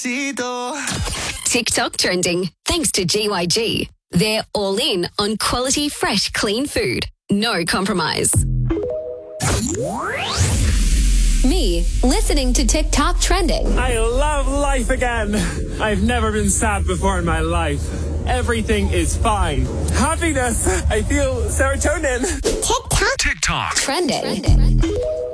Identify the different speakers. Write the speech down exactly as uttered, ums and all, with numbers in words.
Speaker 1: Despacito.
Speaker 2: TikTok trending thanks to G Y G. They're all in on quality, fresh, clean food. No compromise.
Speaker 3: Me, listening to TikTok trending.
Speaker 4: I love life again. I've never been sad before in my life. Everything is fine. Happiness. I feel serotonin.
Speaker 3: TikTok.
Speaker 5: TikTok.
Speaker 3: Trending.